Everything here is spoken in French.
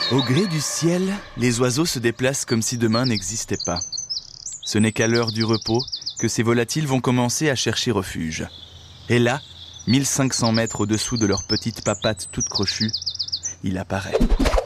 Au gré du ciel, les oiseaux se déplacent comme si demain n'existait pas. Ce n'est qu'à l'heure du repos que ces volatiles vont commencer à chercher refuge. Et là, 1500 mètres au-dessous de leur petite papate toute crochue, il apparaît.